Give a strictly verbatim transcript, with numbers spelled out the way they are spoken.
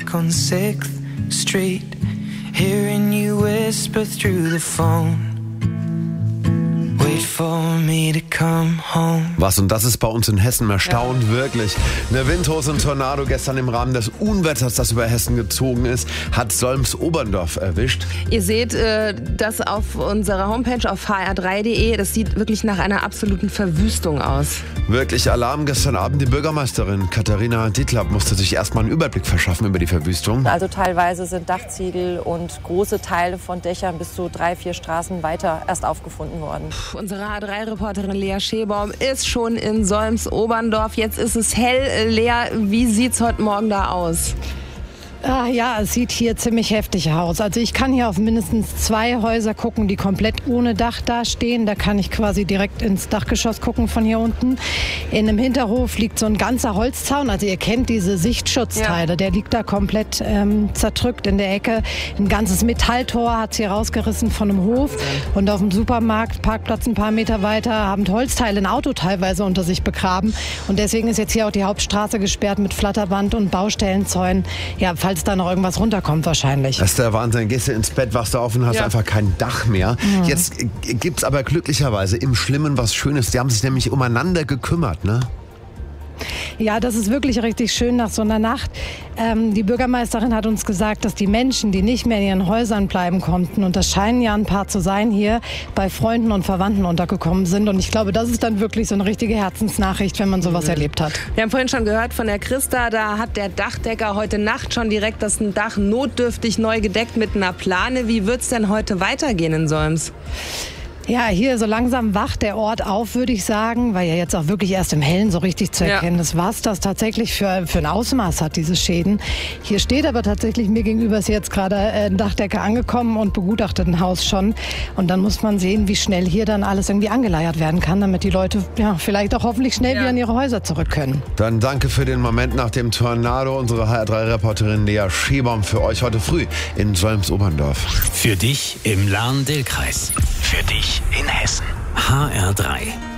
back on sixth Street, hearing you whisper through the phone. Wait for me to come home. Was, und das ist bei uns in Hessen erstaunt, ja. Wirklich. Eine Windhose und Tornado gestern im Rahmen des Unwetters, das über Hessen gezogen ist, hat Solms-Oberndorf erwischt. Ihr seht äh, das auf unserer Homepage auf h r drei punkt d e. Das sieht wirklich nach einer absoluten Verwüstung aus. Wirklich Alarm gestern Abend. Die Bürgermeisterin Katharina Dittlab musste sich erstmal einen Überblick verschaffen über die Verwüstung. Also teilweise sind Dachziegel und große Teile von Dächern bis zu drei, vier Straßen weiter erst aufgefunden worden. Puh, unsere H drei Reporterin Lea Schebaum ist schon in Solms-Oberndorf. Jetzt ist es hell. Lea, wie sieht's heute Morgen da aus? Ah, ja, es sieht hier ziemlich heftig aus. Also ich kann hier auf mindestens zwei Häuser gucken, die komplett ohne Dach dastehen. Da kann ich quasi direkt ins Dachgeschoss gucken von hier unten. In einem Hinterhof liegt so ein ganzer Holzzaun. Also ihr kennt diese Sichtschutzteile. Ja. Der liegt da komplett ähm, zerdrückt in der Ecke. Ein ganzes Metalltor hat sie rausgerissen von einem Hof. Und auf dem Supermarkt, Parkplatz ein paar Meter weiter, haben Holzteile ein Auto teilweise unter sich begraben. Und deswegen ist jetzt hier auch die Hauptstraße gesperrt mit Flatterband und Baustellenzäunen. Ja, falls da noch irgendwas runterkommt wahrscheinlich. Das ist der Wahnsinn. Gehst du ins Bett, wachst du auf und hast ja. einfach kein Dach mehr. Mhm. Jetzt gibt es aber glücklicherweise im Schlimmen was Schönes. Die haben sich nämlich umeinander gekümmert, ne? Ja, das ist wirklich richtig schön nach so einer Nacht. Ähm, die Bürgermeisterin hat uns gesagt, dass die Menschen, die nicht mehr in ihren Häusern bleiben konnten, und das scheinen ja ein paar zu sein, hier bei Freunden und Verwandten untergekommen sind. Und ich glaube, das ist dann wirklich so eine richtige Herzensnachricht, wenn man sowas mhm. erlebt hat. Wir haben vorhin schon gehört von der Christa, da hat der Dachdecker heute Nacht schon direkt das Dach notdürftig neu gedeckt mit einer Plane. Wie wird es denn heute weitergehen in Solms? Ja, hier so langsam wacht der Ort auf, würde ich sagen, weil ja jetzt auch wirklich erst im Hellen so richtig zu erkennen ja. ist, was das tatsächlich für, für ein Ausmaß hat, diese Schäden. Hier steht aber tatsächlich, mir gegenüber ist jetzt gerade ein Dachdecker angekommen und begutachtet ein Haus schon. Und dann muss man sehen, wie schnell hier dann alles irgendwie angeleiert werden kann, damit die Leute ja vielleicht auch hoffentlich schnell ja. wieder in ihre Häuser zurück können. Dann danke für den Moment nach dem Tornado. Unsere H R drei Reporterin Lea Schebaum für euch heute früh in Solms-Oberndorf. Für dich im Lahn-Dill-Kreis. Für dich in Hessen. H R drei.